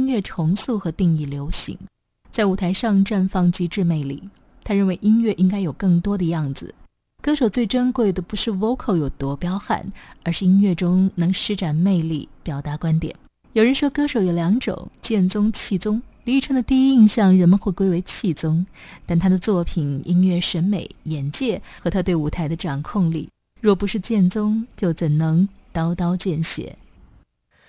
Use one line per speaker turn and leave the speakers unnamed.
音乐重塑和定义流行，在舞台上绽放极致魅力。他认为音乐应该有更多的样子，歌手最珍贵的不是 vocal 有多彪悍，而是音乐中能施展魅力，表达观点。有人说歌手有两种，剑宗气宗。李宇春的第一印象人们会归为气宗，但他的作品、音乐审美、眼界和他对舞台的掌控力，若不是剑宗，又怎能刀刀见血？